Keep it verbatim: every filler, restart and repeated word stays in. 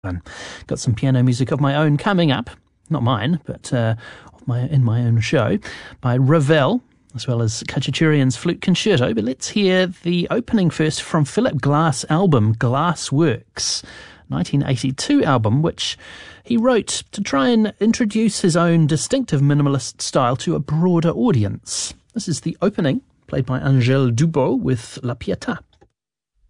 Got some piano music of my own coming up. Not mine, but uh, of my in my own show, by Ravel, as well as Khachaturian's Flute Concerto. But let's hear the opening first from Philip Glass' album, Glass Works, nineteen eighty-two album, which he wrote to try and introduce his own distinctive minimalist style to a broader audience. This is the opening, played by Angèle Dubos with La Pietà.